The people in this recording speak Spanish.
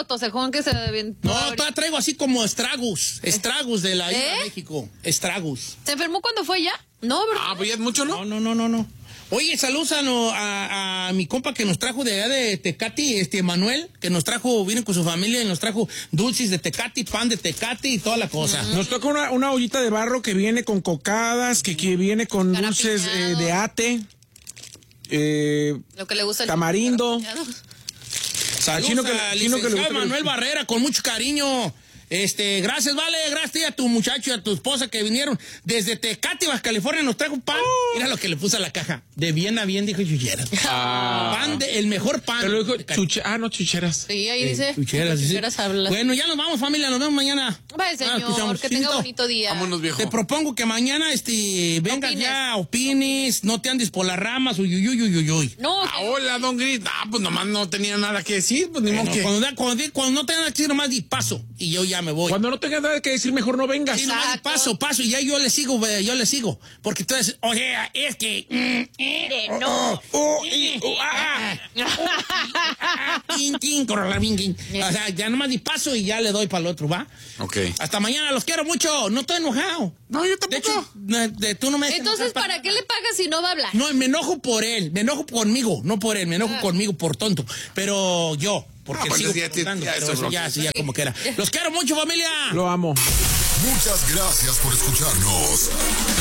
traigo tosejón que se aventó. No, todavía traigo así como estragus de la isla de México. Estragus. ¿Se enfermó cuando fue ya? No, ¿verdad? Ah, pues ya es mucho, ¿no? No. Oye, saludos a mi compa que nos trajo de allá de Tecati, Manuel, que nos trajo, vino con su familia y nos trajo dulces de Tecati, pan de Tecati y toda la cosa. Nos toca una ollita de barro que viene con cocadas, que viene con dulces de ate, lo que le gusta tamarindo. Saludos al licenciado Manuel Barrera, con mucho cariño. Gracias, Vale, gracias a tu muchacho y a tu esposa que vinieron desde Tecate, Baja California, nos trajo pan. Mira lo que le puse a la caja. De bien a bien, dijo Chucheras. Pan el mejor pan. Pero lo dijo chucheras. Sí, ahí dice. Chucheras habla. Bueno, ya nos vamos, familia, nos vemos mañana. Bye, señor, que tenga bonito día. Vámonos, viejo. Te propongo que mañana, vengas ya, opines, no te andes por las ramas, uyuyuyuyuyuy. No, hola, don Gris. Pues nomás no tenía nada que decir, pues ni modo que... Cuando no tengas nada que decir, nomás di paso, y yo ya me voy. Cuando no tengas nada que decir, mejor no vengas. Sí, nomás paso, y ya yo le sigo, porque tú o sea, es que... O sea, ya nomás di paso y ya le doy para el otro, ¿va? Ok. Hasta mañana, los quiero mucho, no estoy enojado. No, yo tampoco. De hecho, tú no me... Entonces, ¿para qué le pagas si no va a hablar? No, me enojo por él, me enojo conmigo, no por él, me enojo conmigo por tonto, pero yo... Porque sigo contando, pero eso ya como que era. Los quiero mucho, familia. Lo amo. Muchas gracias por escucharnos.